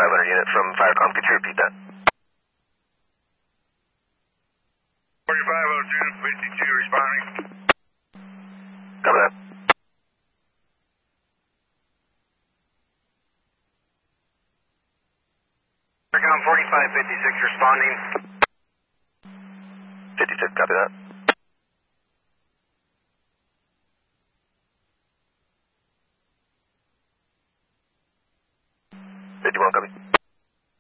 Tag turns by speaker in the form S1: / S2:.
S1: 500 unit from Firecom. Could you repeat that?
S2: 4502, 52 responding.
S1: Copy that.
S2: Firecom 4556 responding.
S1: 56, copy that. 51, copy.